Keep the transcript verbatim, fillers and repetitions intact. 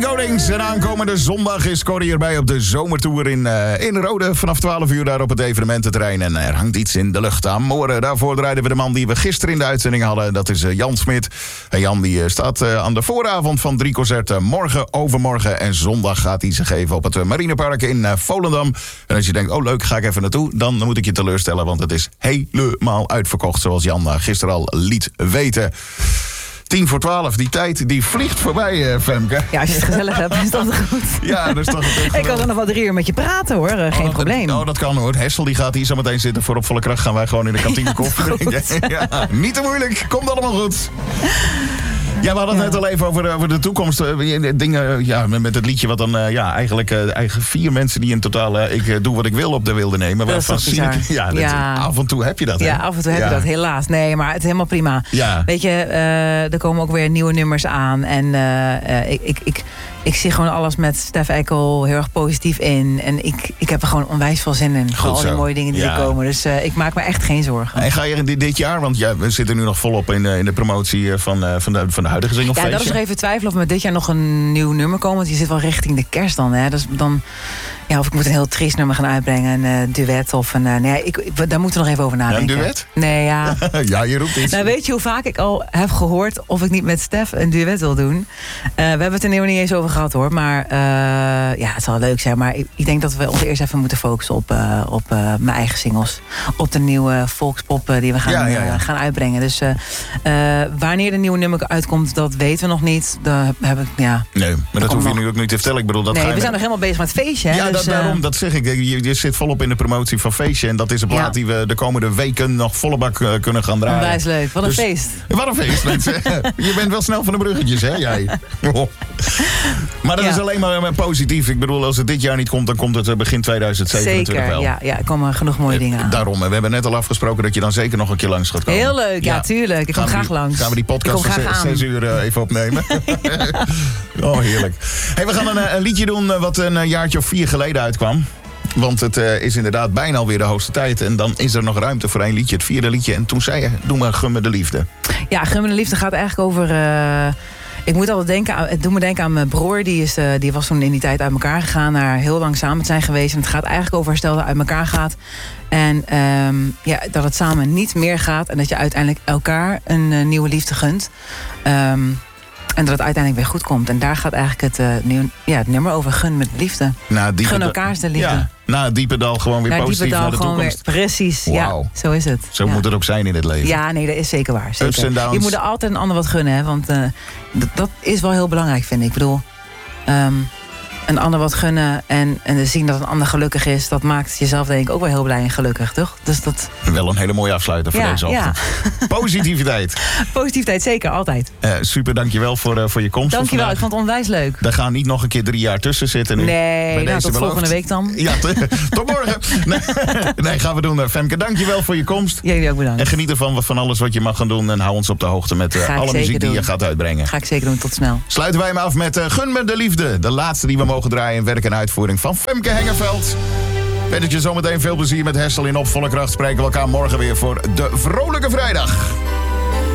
Ellie Goulding. En aankomende zondag is Corrie erbij op de zomertour in, uh, in Rode. Vanaf twaalf uur daar op het evenemententerrein. En er hangt iets in de lucht aan. Morgen daarvoor draaiden we de man die we gisteren in de uitzending hadden. Dat is uh, Jan Smit. En Jan die uh, staat uh, aan de vooravond van drie concerten. Morgen, overmorgen en zondag gaat hij zich geven op het uh, Marinepark in uh, Volendam. En als je denkt, oh leuk, ga ik even naartoe. Dan moet ik je teleurstellen, want het is helemaal uitverkocht. Zoals Jan uh, gisteren al liet weten. Tien voor twaalf, die tijd die vliegt voorbij, uh, Femke. Ja, als je het gezellig hebt, is dat goed. Ja, dat is toch het. Ik kan er nog wel drie uur met je praten, hoor. Uh, geen oh, probleem. Dat, oh, dat kan, hoor. Hessel die gaat hier zo meteen zitten. Voor op volle kracht gaan wij gewoon in de kantine koffie drinken. Ja, niet te moeilijk. Komt allemaal goed. Ja, we hadden het ja. net al even over, over de toekomst. Uh, dingen ja, met het liedje wat dan uh, ja, eigenlijk, uh, eigenlijk vier mensen die in totaal uh, ik uh, doe wat ik wil op de wilde nemen. Dat is toch bizar. Ik, ja, dat, ja. af en toe heb je dat. Ja, hè? af en toe heb ja. je dat, helaas. Nee, maar het is helemaal prima. Ja. Weet je, uh, er komen ook weer nieuwe nummers aan. En uh, uh, ik, ik, ik, ik zie gewoon alles met Stef Eckel heel erg positief in. En ik, ik heb er gewoon onwijs veel zin in. Voor al die mooie dingen die ja. er komen. Dus uh, ik maak me echt geen zorgen. En ga je dit, dit jaar, want ja, we zitten nu nog volop in, uh, in de promotie van, uh, van, de, van de huidige singlefeestje. Ja, dat is er even twijfelen of we dit jaar nog een nieuw nummer komen. Want je zit wel richting de kerst dan. Hè? Dus dan ja, of ik moet een heel triest nummer gaan uitbrengen. Een uh, duet of een... Uh, nee, ik, ik, daar moeten we nog even over nadenken. Ja, een duet? Nee, ja. Ja, je roept iets. Nou, weet je hoe vaak ik al heb gehoord of ik niet met Stef een duet wil doen? Uh, we hebben het er nu niet eens over gehad, hoor. Maar uh, ja, het zal leuk zijn. Maar ik, ik denk dat we ons eerst even moeten focussen op, uh, op uh, mijn eigen singles. Op de nieuwe volkspop uh, die we gaan, ja, ja, ja. Uh, gaan uitbrengen. Dus uh, uh, wanneer de nieuwe nummer uitkomt, dat weten we nog niet. Daar heb ik, ja, nee, maar dat hoef je nog... nu ook niet te vertellen. Ik bedoel, dat nee, ga we je zijn nog helemaal bezig met het feestje. Hè? Ja, dus, dat, daarom, uh, dat zeg ik. Je, je zit volop in de promotie van feestje. En dat is een plaat ja. die we de komende weken nog volle bak uh, kunnen gaan draaien. Onwijs leuk. Wat een dus, feest. Wat een feest, mensen. Je bent wel snel van de bruggetjes, hè, jij. Oh. Maar dat ja. is alleen maar uh, positief. Ik bedoel, als het dit jaar niet komt, dan komt het uh, begin tweeduizend zevenentwintig zeker, wel. Ja, ja, er komen genoeg mooie dingen aan. Daarom. We hebben net al afgesproken dat je dan zeker nog een keer langs gaat komen. Heel leuk, ja, ja tuurlijk. Ik kom graag die, langs. Gaan we die podcast van zes uur uh, even opnemen. Oh, heerlijk. Hey, we gaan een, een liedje doen wat een jaartje of vier geleden uitkwam. Want het uh, is inderdaad bijna alweer de hoogste tijd. En dan is er nog ruimte voor één liedje, het vierde liedje. En toen zei je, doe maar Gun me de liefde. Ja, Gun me de liefde gaat eigenlijk over... Uh, ik moet altijd denken aan, het doet me denken aan mijn broer. Die, is, uh, die was toen in die tijd uit elkaar gegaan. Naar heel lang samen te zijn geweest. En het gaat eigenlijk over herstel dat uit elkaar gaat. En um, ja, dat het samen niet meer gaat. En dat je uiteindelijk elkaar een uh, nieuwe liefde gunt. Um, En dat het uiteindelijk weer goed komt. En daar gaat eigenlijk het, uh, nieuw, ja, het nummer over. Gun met liefde. Na Gun elkaar de liefde. Ja, na het diepe dal gewoon weer na positief dal naar de gewoon toekomst. Weer, precies, wow. Ja, zo is het. Zo ja. moet het ook zijn in het leven. Ja, nee, dat is zeker waar. Zeker. Ups en downs. Je moet er altijd een ander wat gunnen. Hè, want uh, dat, dat is wel heel belangrijk, vind ik. Ik bedoel... Um, een ander wat gunnen en, en zien dat een ander gelukkig is... dat maakt jezelf denk ik ook wel heel blij en gelukkig, toch? Dus dat... Wel een hele mooie afsluiter voor ja, deze ochtend. Ja. Positiviteit. Positiviteit, zeker, altijd. Uh, super, dankjewel voor, uh, voor je komst. Dankjewel, ik vond het onwijs leuk. Daar gaan niet nog een keer drie jaar tussen zitten nu. Nee, nou, tot beloofd. Volgende week dan. Ja, tot morgen. Nee, nee, gaan we doen. Femke, dankjewel voor je komst. Jullie ook bedankt. En geniet ervan van alles wat je mag gaan doen. En hou ons op de hoogte met uh, alle muziek die je gaat uitbrengen. Ga ik zeker doen, tot snel. Sluiten wij hem af met uh, Gun me de liefde. De laatste die we mogen draaien in werk en uitvoering van Femke Hengerveld. Wens je zometeen veel plezier met Hessel in Op Volle Kracht. Spreken we elkaar morgen weer voor de Vrolijke Vrijdag.